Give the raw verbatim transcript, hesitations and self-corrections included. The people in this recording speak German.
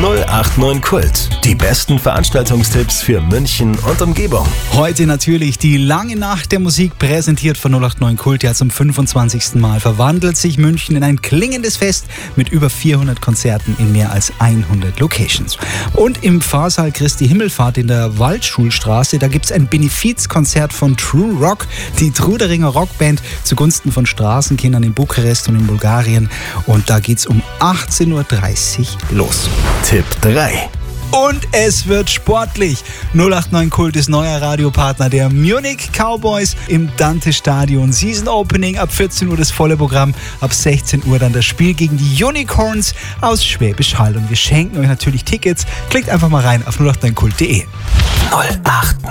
null acht neun Kult. Die besten Veranstaltungstipps für München und Umgebung. Heute natürlich die lange Nacht der Musik, präsentiert von null acht neun Kult. Ja, zum fünfundzwanzigsten Mal verwandelt sich München in ein klingendes Fest mit über vierhundert Konzerten in mehr als hundert Locations. Und im Pfarrsaal Christi Himmelfahrt in der Waldschulstraße, da gibt es ein Benefizkonzert von True Rock, die Truderinger Rockband zugunsten von Straßenkindern in Bukarest und in Bulgarien. Und da geht's um achtzehn Uhr dreißig los. Tipp drei. Und es wird sportlich. null acht neun Kult ist neuer Radiopartner der Munich Cowboys im Dante-Stadion. Season Opening ab vierzehn Uhr das volle Programm. Ab sechzehn Uhr dann das Spiel gegen die Unicorns aus Schwäbisch Hall. Und wir schenken euch natürlich Tickets. Klickt einfach mal rein auf null acht neun kult punkt de. null acht